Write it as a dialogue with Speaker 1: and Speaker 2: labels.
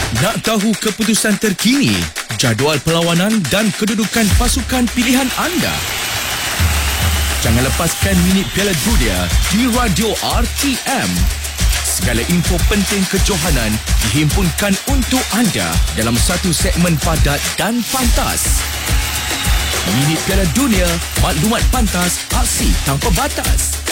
Speaker 1: Nak tahu keputusan terkini, jadual perlawanan dan kedudukan pasukan pilihan anda? Jangan lepaskan minit Piala Dunia di Radio RTM. Segala info penting kejohanan dihimpunkan untuk anda dalam satu segmen padat dan pantas. Minit Piala Dunia, maklumat pantas, aksi tanpa batas.